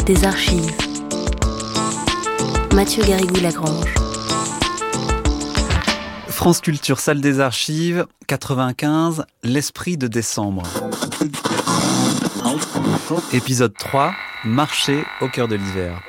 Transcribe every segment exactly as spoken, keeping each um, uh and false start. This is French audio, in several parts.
des archives. Mathieu Garrigou-Lagrange. France Culture, salle des archives, quatre-vingt-quinze, l'esprit de décembre. Épisode trois, marché au cœur de l'hiver.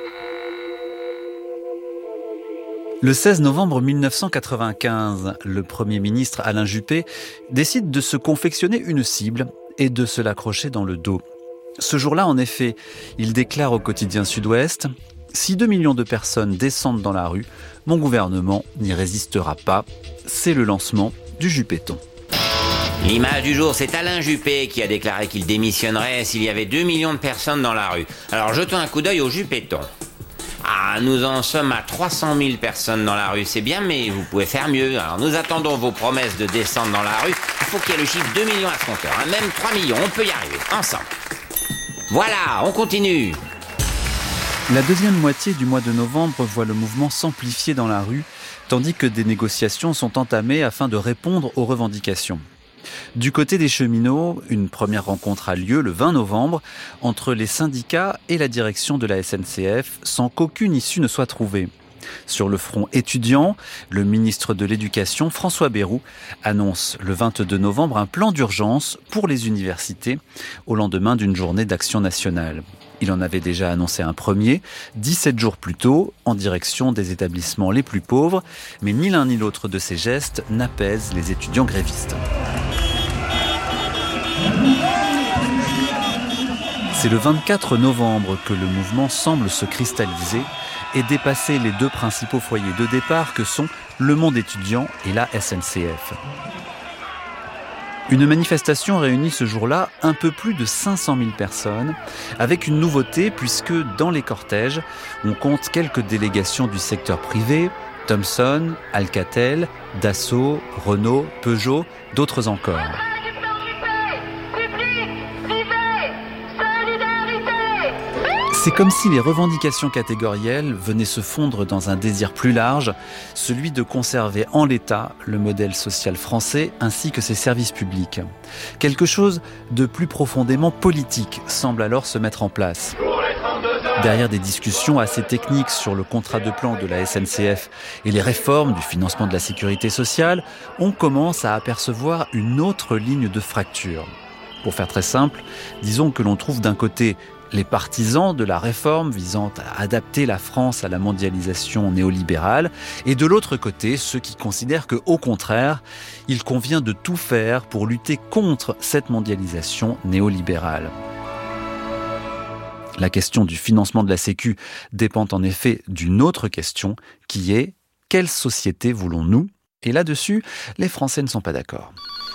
Le seize novembre mille neuf cent quatre-vingt-quinze, le Premier ministre Alain Juppé décide de se confectionner une cible et de se l'accrocher dans le dos. Ce jour-là, en effet, il déclare au quotidien Sud-Ouest « Si deux millions de personnes descendent dans la rue, mon gouvernement n'y résistera pas. » C'est le lancement du Juppéton. L'image du jour, c'est Alain Juppé qui a déclaré qu'il démissionnerait s'il y avait deux millions de personnes dans la rue. Alors jetons un coup d'œil au Juppéton. Ah, nous en sommes à trois cent mille personnes dans la rue, c'est bien, mais vous pouvez faire mieux. Alors nous attendons vos promesses de descendre dans la rue. Il faut qu'il y ait le chiffre deux millions à ce compteur, hein. Même trois millions, on peut y arriver, ensemble. Voilà, on continue. La deuxième moitié du mois de novembre voit le mouvement s'amplifier dans la rue, tandis que des négociations sont entamées afin de répondre aux revendications. Du côté des cheminots, une première rencontre a lieu le vingt novembre entre les syndicats et la direction de la S N C F sans qu'aucune issue ne soit trouvée. Sur le front étudiant, le ministre de l'Éducation, François Bayrou, annonce le vingt-deux novembre un plan d'urgence pour les universités au lendemain d'une journée d'action nationale. Il en avait déjà annoncé un premier, dix-sept jours plus tôt, en direction des établissements les plus pauvres, mais ni l'un ni l'autre de ces gestes n'apaise les étudiants grévistes. C'est le vingt-quatre novembre que le mouvement semble se cristalliser et dépasser les deux principaux foyers de départ que sont le monde étudiant et la S N C F. Une manifestation réunit ce jour-là un peu plus de cinq cent mille personnes, avec une nouveauté puisque dans les cortèges, on compte quelques délégations du secteur privé, Thomson, Alcatel, Dassault, Renault, Peugeot, d'autres encore. C'est comme si les revendications catégorielles venaient se fondre dans un désir plus large, celui de conserver en l'état le modèle social français ainsi que ses services publics. Quelque chose de plus profondément politique semble alors se mettre en place. Derrière des discussions assez techniques sur le contrat de plan de la S N C F et les réformes du financement de la sécurité sociale, on commence à apercevoir une autre ligne de fracture. Pour faire très simple, disons que l'on trouve d'un côté les partisans de la réforme visant à adapter la France à la mondialisation néolibérale, et de l'autre côté, ceux qui considèrent qu'au contraire, il convient de tout faire pour lutter contre cette mondialisation néolibérale. La question du financement de la Sécu dépend en effet d'une autre question, qui est « quelle société voulons-nous ?» Et là-dessus, les Français ne sont pas d'accord.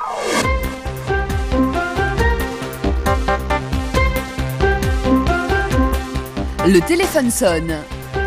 Le téléphone sonne.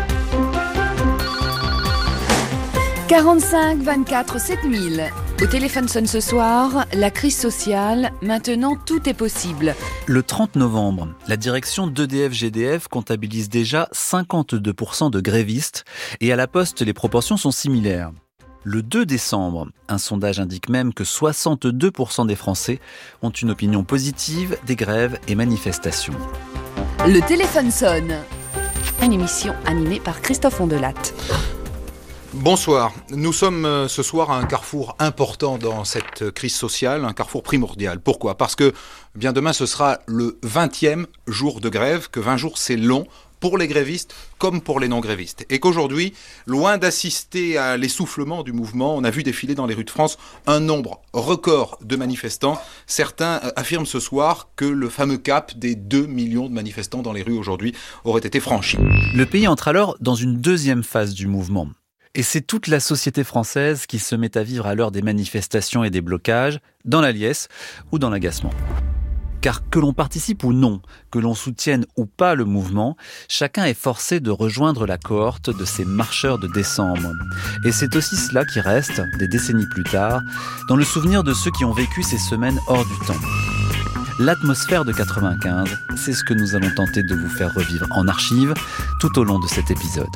quarante-cinq vingt-quatre sept mille. Au téléphone sonne ce soir, la crise sociale, maintenant tout est possible. Le trente novembre, la direction d'E D F G D F comptabilise déjà cinquante-deux pour cent de grévistes et à la Poste, les proportions sont similaires. Le deux décembre, un sondage indique même que soixante-deux pour cent des Français ont une opinion positive des grèves et manifestations. Le téléphone sonne. Une émission animée par Christophe Ondelatte. Bonsoir. Nous sommes ce soir à un carrefour important dans cette crise sociale, un carrefour primordial. Pourquoi ? Parce que bien demain, ce sera le vingtième jour de grève, que vingt jours, c'est long pour les grévistes comme pour les non-grévistes. Et qu'aujourd'hui, loin d'assister à l'essoufflement du mouvement, on a vu défiler dans les rues de France un nombre record de manifestants. Certains affirment ce soir que le fameux cap des deux millions de manifestants dans les rues aujourd'hui aurait été franchi. Le pays entre alors dans une deuxième phase du mouvement. Et c'est toute la société française qui se met à vivre à l'heure des manifestations et des blocages, dans la liesse ou dans l'agacement. Car que l'on participe ou non, que l'on soutienne ou pas le mouvement, chacun est forcé de rejoindre la cohorte de ces marcheurs de décembre. Et c'est aussi cela qui reste, des décennies plus tard, dans le souvenir de ceux qui ont vécu ces semaines hors du temps. L'atmosphère de quatre-vingt-quinze, c'est ce que nous allons tenter de vous faire revivre en archive tout au long de cet épisode.